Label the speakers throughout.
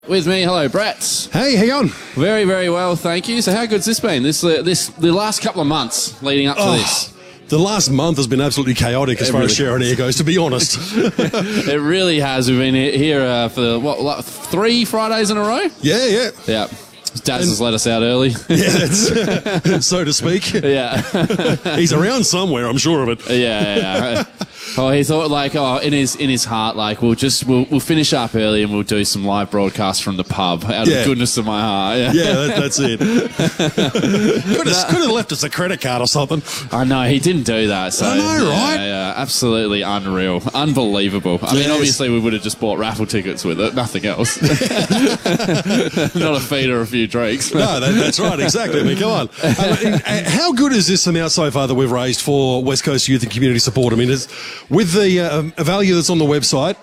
Speaker 1: With me, hello, Brett.
Speaker 2: Hey, how you going?
Speaker 1: Very, very well, thank you. So how good's this been? The last couple of months leading up to this?
Speaker 2: The last month has been absolutely chaotic as far as Sharon Air goes, to be honest.
Speaker 1: It really has. We've been here for, 3 Fridays in a row?
Speaker 2: Yeah.
Speaker 1: Yeah. Daz has let us out early.
Speaker 2: Yeah, so to speak.
Speaker 1: Yeah.
Speaker 2: He's around somewhere, I'm sure of it.
Speaker 1: Yeah. Oh, he thought in his heart, we'll finish up early and we'll do some live broadcasts from the pub out of the goodness of my heart.
Speaker 2: Yeah, that's it. Could have left us a credit card or something.
Speaker 1: I know, he didn't do that. So,
Speaker 2: I know, right?
Speaker 1: Yeah, absolutely unreal. Unbelievable. I mean, obviously we would have just bought raffle tickets with it, nothing else. Not a feed or a few drinks.
Speaker 2: No, that's right, exactly. I mean, come on. How good is this amount so far that we've raised for West Coast Youth and Community Support? I mean, with the value that's on the website,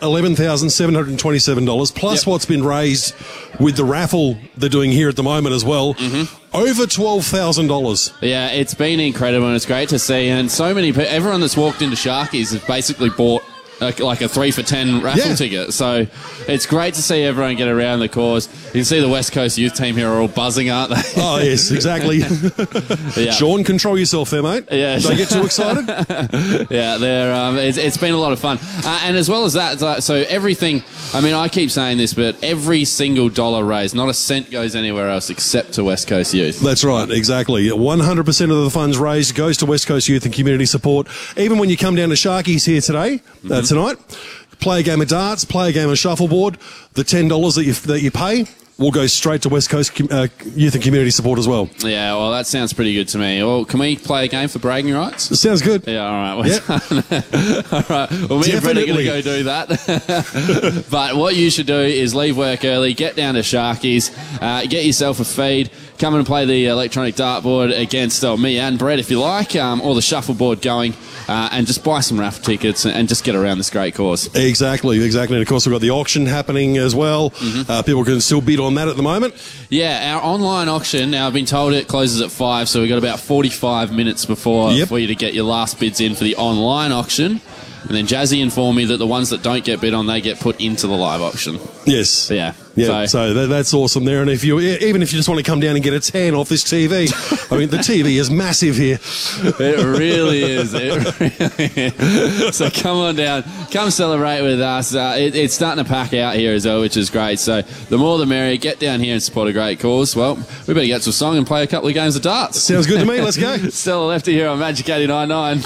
Speaker 2: $11,727, plus what's been raised with the raffle they're doing here at the moment as well, over $12,000.
Speaker 1: Yeah, it's been incredible and it's great to see. And so many people, everyone that's walked into Sharkies has basically bought like a 3 for 10 raffle ticket. So it's great to see everyone get around the cause. You can see the West Coast youth team here are all buzzing, aren't they?
Speaker 2: Oh, yes, exactly. Sean, control yourself there, mate.
Speaker 1: Yeah.
Speaker 2: Don't get too excited.
Speaker 1: Yeah, it's been a lot of fun. And as well as that, so everything, I mean, I keep saying this, but every single dollar raised, not a cent goes anywhere else except to West Coast Youth.
Speaker 2: That's right, exactly. 100% of the funds raised goes to West Coast Youth and Community Support. Even when you come down to Sharkies here today, tonight, play a game of darts, play a game of shuffleboard, the $10 that you pay will go straight to West Coast Youth and Community Support as well.
Speaker 1: Yeah, well, that sounds pretty good to me. Well, can we play a game for bragging rights?
Speaker 2: It sounds good.
Speaker 1: Yeah, all right. All right. Well, me and Brett are going to go do that. But what you should do is leave work early, get down to Sharkies, get yourself a feed, come and play the electronic dartboard against me and Brett if you like, or the shuffleboard going, and just buy some raffle tickets and just get around this great cause.
Speaker 2: Exactly. And of course, we've got the auction happening as well. People can still bid on that at the moment.
Speaker 1: Yeah, our online auction, now I've been told it closes at 5, so we've got about 45 minutes before for you to get your last bids in for the online auction. And then Jazzy informed me that the ones that don't get bid on, they get put into the live auction.
Speaker 2: Yes.
Speaker 1: Yeah.
Speaker 2: So that's awesome there. And even if you just want to come down and get a tan off this TV, I mean, the TV is massive here.
Speaker 1: It really is. So come on down. Come celebrate with us. It's starting to pack out here as well, which is great. So the more the merrier. Get down here and support a great cause. Well, we better get to a song and play a couple of games of darts.
Speaker 2: Sounds good to me. Let's go.
Speaker 1: Stella Lefty here on Magic 89.9.